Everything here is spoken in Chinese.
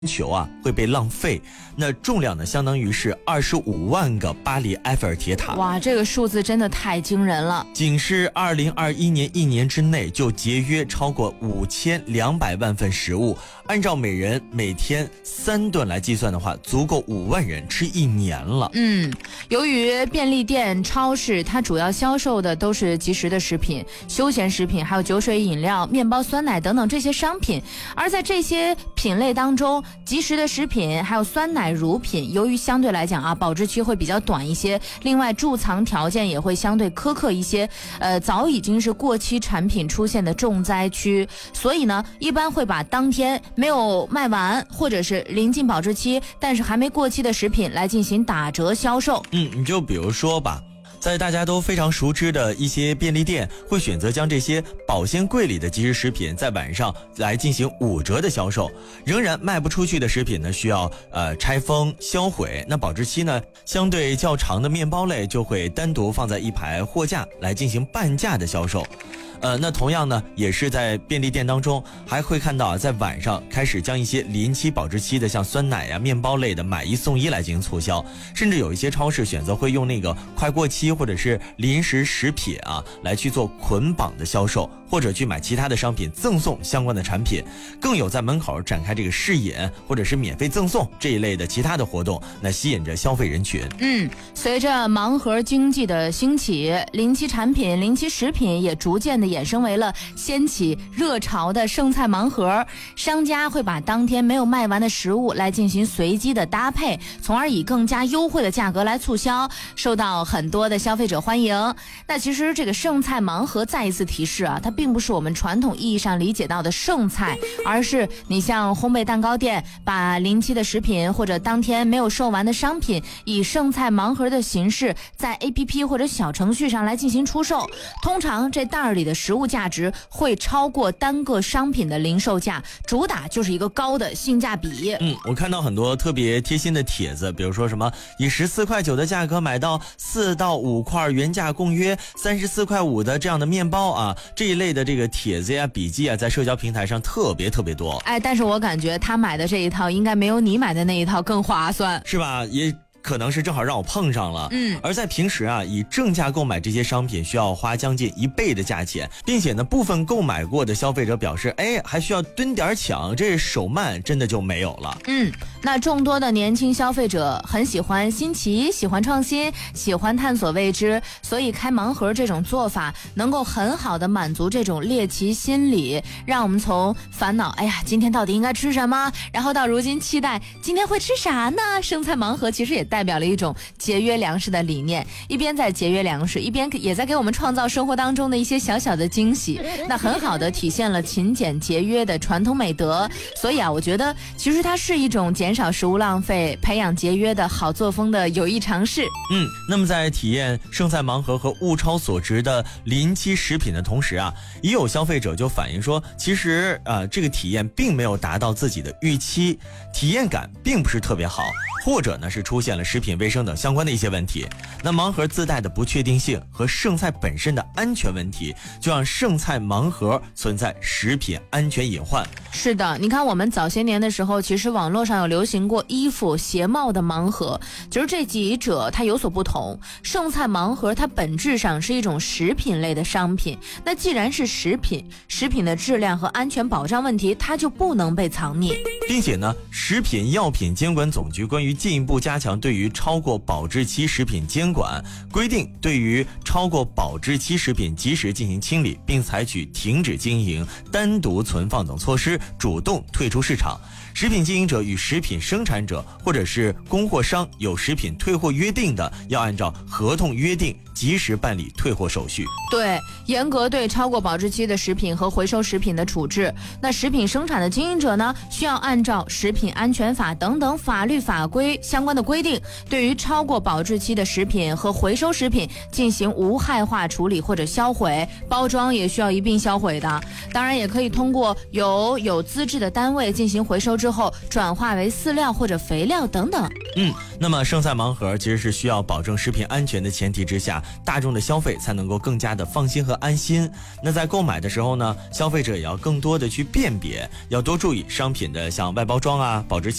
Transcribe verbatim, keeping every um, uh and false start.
球啊会被浪费，那重量呢相当于是二十五万个巴黎埃菲尔铁塔。 哇，这个数字真的太惊人了！ 仅是二零二一年一年之内就节约超过五千两百万份食物，按照每人每天三顿来计算的话，足够五万人吃一年了。 嗯，由于便利店、超市它主要销售的都是即食的食品、休闲食品，还有酒水饮料、面包、酸奶等等这些商品，而在这些品类当中，即食的食品还有酸奶乳品，由于相对来讲啊保质期会比较短一些，另外贮藏条件也会相对苛刻一些，呃，早已经是过期产品出现的重灾区，所以呢一般会把当天没有卖完或者是临近保质期但是还没过期的食品来进行打折销售。 嗯，你就比如说吧，在大家都非常熟知的一些便利店，会选择将这些保鲜柜里的即食食品在晚上来进行五折的销售。仍然卖不出去的食品呢，需要呃拆封销毁。那保质期呢相对较长的面包类就会单独放在一排货架来进行半价的销售。呃，那同样呢，也是在便利店当中，还会看到啊，在晚上开始将一些临期保质期的，像酸奶呀、面包类的买一送一来进行促销，甚至有一些超市选择会用那个快过期或者是临时食品啊，来去做捆绑的销售，或者去买其他的商品赠送相关的产品，更有在门口展开这个试饮或者是免费赠送这一类的其他的活动，那吸引着消费人群。 嗯，随着盲盒经济的兴起，临期产品、临期食品也逐渐的衍生为了掀起热潮的剩菜盲盒，商家会把当天没有卖完的食物来进行随机的搭配，从而以更加优惠的价格来促销，受到很多的消费者欢迎。那其实这个剩菜盲盒再一次提示啊，它并不是我们传统意义上理解到的剩菜，而是你像烘焙蛋糕店把临期的食品或者当天没有售完的商品以剩菜盲盒的形式在 A P P 或者小程序上来进行出售，通常这袋儿里的食物价值会超过单个商品的零售价，主打就是一个高的性价比。 嗯，我看到很多特别贴心的帖子，比如说什么以十四块九的价格买到四到五块原价共约三十四块五的这样的面包啊，这一类的这个帖子呀、笔记啊，在社交平台上特别特别多。 哎，但是我感觉他买的这一套应该没有你买的那一套更划算， 是吧？也可能是正好让我碰上了。 嗯， 而在平时啊，以正价购买这些商品需要花将近一倍的价钱，并且呢，部分购买过的消费者表示，哎，还需要蹲点抢，这手慢真的就没有了。 嗯，那众多的年轻消费者很喜欢新奇，喜欢创新，喜欢探索未知，所以开盲盒这种做法能够很好的满足这种猎奇心理，让我们从烦恼，哎呀，今天到底应该吃什么，然后到如今期待今天会吃啥呢？剩菜盲盒其实也代表了一种节约粮食的理念，一边在节约粮食，一边也在给我们创造生活当中的一些小小的惊喜，那很好的体现了勤俭节约的传统美德。所以啊，我觉得其实它是一种减少食物浪费、培养节约的好作风的有益尝试。 嗯，那么在体验剩菜盲盒和物超所值的临期食品的同时啊，也有消费者就反映说，其实呃这个体验并没有达到自己的预期，体验感并不是特别好，或者呢是出现了食品卫生等相关的一些问题。那盲盒自带的不确定性和剩菜本身的安全问题，就让剩菜盲盒存在食品安全隐患。 是的，你看我们早些年的时候，其实网络上有流行过衣服、鞋帽的盲盒，其实这几者它有所不同。剩菜盲盒它本质上是一种食品类的商品，那既然是食品，食品的质量和安全保障问题它就不能被藏匿， 并且呢，食品药品监管总局关于进一步加强对于超过保质期食品监管规定，对于超过保质期食品及时进行清理，并采取停止经营、单独存放等措施，主动退出市场。食品经营者与食品生产者或者是供货商有食品退货约定的，要按照合同约定及时办理退货手续。 对，严格对超过保质期的食品和回收食品的处置。那食品生产的经营者呢，需要按照食品安全法等等法律法规相关的规定， 对于超过保质期的食品和回收食品进行无害化处理或者销毁，包装也需要一并销毁的。当然也可以通过由有资质的单位进行回收之后转化为饲料或者肥料等等。 嗯，那么剩菜盲盒其实是需要保证食品安全的前提之下，大众的消费才能够更加的放心和安心。那在购买的时候呢，消费者也要更多的去辨别，要多注意商品的像外包装啊、保质期